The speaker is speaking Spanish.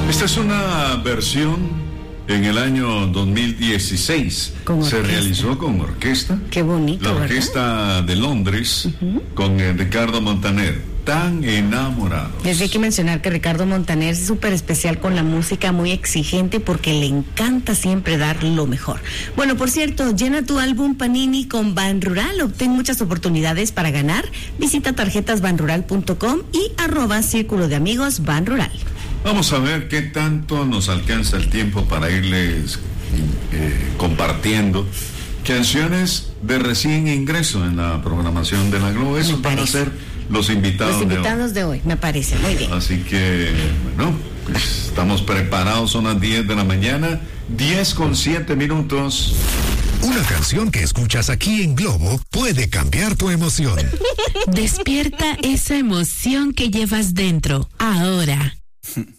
Esta es una versión en el año 2016. Se realizó con orquesta. Qué bonito, la orquesta, ¿verdad?, de Londres, con Ricardo Montaner. Tan enamorado. Les hay que mencionar que Ricardo Montaner es súper especial con la música, muy exigente porque le encanta siempre dar lo mejor. Bueno, por cierto, llena tu álbum Panini con Banrural, obtén muchas oportunidades para ganar. Visita tarjetasbanrural.com y @Círculo de Amigos Banrural. Vamos a ver qué tanto nos alcanza el tiempo para irles compartiendo canciones de recién ingreso en la programación de la Globo. Eso van a ser los invitados de hoy, me parece, muy bien. Así que, bueno, pues estamos preparados, son las 10 de la mañana, 10:07. Una canción que escuchas aquí en Globo puede cambiar tu emoción. Despierta esa emoción que llevas dentro, ahora.